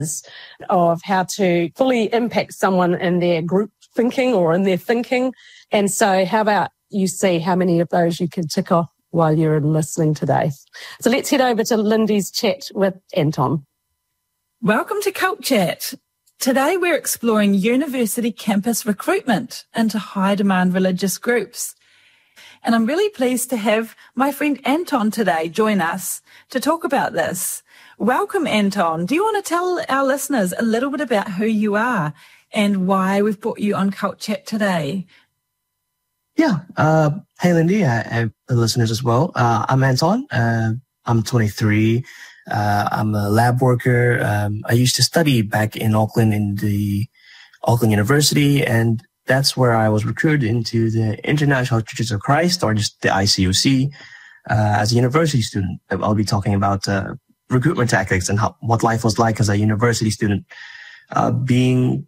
of how to fully impact someone in their group thinking or in their thinking. And so how about you see how many of those you can tick off while you're listening today. So let's head over to Lindy's chat with Anton. Welcome to Cult Chat. Today we're exploring university campus recruitment into high-demand religious groups. And I'm really pleased to have my friend Anton today join us to talk about this. Welcome, Anton. Do you want to tell our listeners a little bit about who you are and why we've brought you on Cult Chat today? Yeah. Hey, Lindy, and listeners as well. I'm Anton. I'm 23. I'm a lab worker. I used to study back in Auckland in the Auckland University, and that's where I was recruited into the International Churches of Christ, or just the ICOC, as a university student. I'll be talking about recruitment tactics and what life was like as a university student, being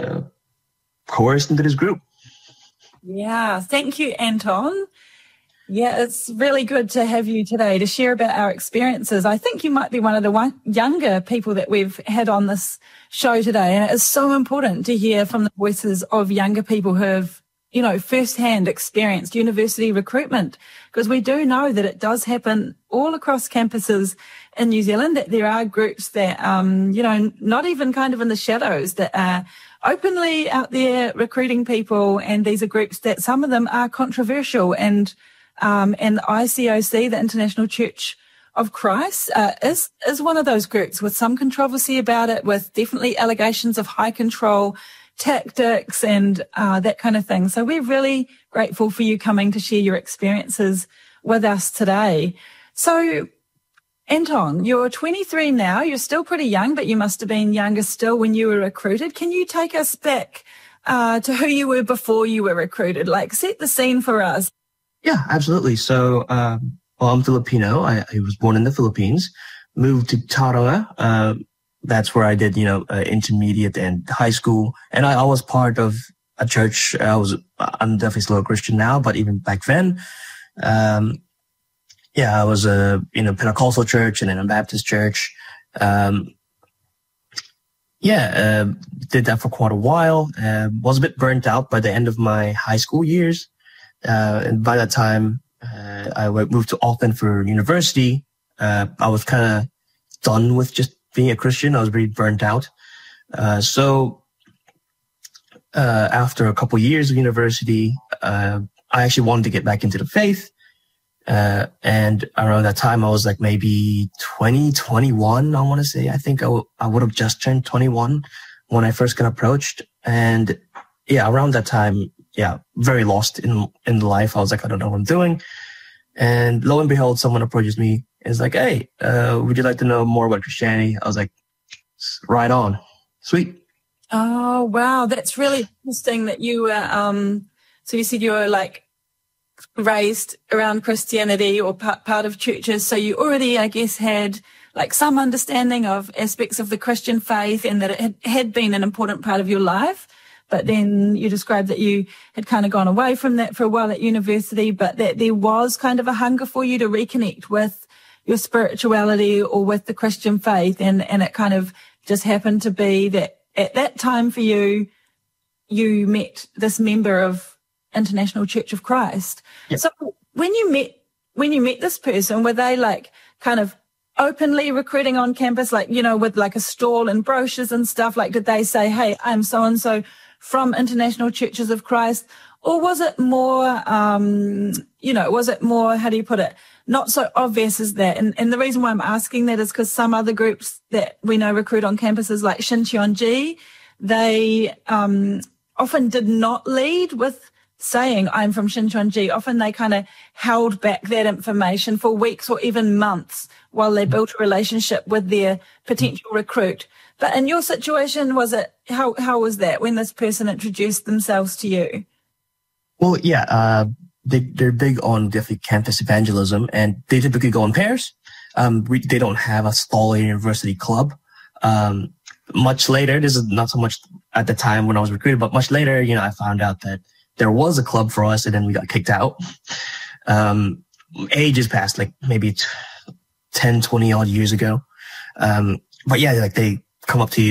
coerced into this group. Yeah, thank you, Anton. Yeah, it's really good to have you today to share about our experiences. I think you might be one of the younger people that we've had on this show today, and it is so important to hear from the voices of younger people who have, firsthand experienced university recruitment, because we do know that it does happen all across campuses in New Zealand, that there are groups that, not even kind of in the shadows, that are openly out there recruiting people, and these are groups that some of them are controversial, and ICOC, the International Church of Christ, is one of those groups with some controversy about it, with definitely allegations of high control tactics and that kind of thing. So we're really grateful for you coming to share your experiences with us today. So, Anton, you're 23 now. You're still pretty young, but you must have been younger still when you were recruited. Can you take us back to who you were before you were recruited? Like, set the scene for us. Yeah, absolutely. So, I'm Filipino. I was born in the Philippines, moved to Tauranga. That's where I did, intermediate and high school. And I was part of a church. I'm definitely still a Christian now, but even back then, I was in a Pentecostal church and in a Baptist church. Did that for quite a while. Was a bit burnt out by the end of my high school years. And by that time, I moved to Auckland for university. I was kind of done with just being a Christian. I was really burnt out. So after a couple years of university, I actually wanted to get back into the faith. And around that time, I was like maybe 20, 21, I want to say. I think I would have just turned 21 when I first got approached. And yeah, around that time, very lost in life. I was like, I don't know what I'm doing. And lo and behold, someone approaches me and is like, hey, would you like to know more about Christianity? I was like, right on. Sweet. Oh, wow. That's really interesting that you were, so you said you were like raised around Christianity or part of churches. So you already, I guess, had like some understanding of aspects of the Christian faith, and that it had been an important part of your life. But then you described that you had kind of gone away from that for a while at university, but that there was kind of a hunger for you to reconnect with your spirituality or with the Christian faith. And it kind of just happened to be that at that time for you, you met this member of International Church of Christ. Yep. So when you met this person, were they like kind of openly recruiting on campus, like, with like a stall and brochures and stuff? Like, did they say, hey, I'm so-and-so from International Churches of Christ? Or was it more, how do you put it, not so obvious as that? And the reason why I'm asking that is because some other groups that we know recruit on campuses, like Shincheonji, they often did not lead with saying, I'm from Shincheonji. Often they kind of held back that information for weeks or even months while they built a relationship with their potential recruit. But in your situation, was it, how was that when this person introduced themselves to you? Well, they're big on definitely campus evangelism, and they typically go in pairs. They don't have a stall university club. Much later, this is not so much at the time when I was recruited, but much later, I found out that there was a club for us, and then we got kicked out. Ages passed, like maybe 10, 20 odd years ago. But yeah, like they come up to you